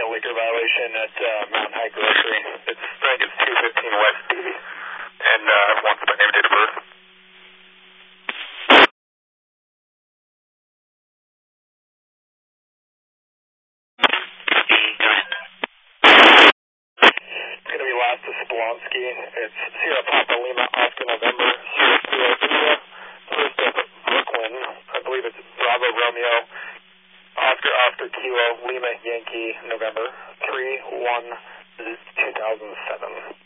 liquor violation at Mountain High Grocery. I think it's 215 West D. And wants my name and date of birth. It's going to be last to Spelonsky. It's Sierra Papa Lima Oscar November, Sierra Kilo India, first of Brooklyn. I believe it's Bravo Romeo, Oscar Kilo Lima Yankee November, 3/1/2007.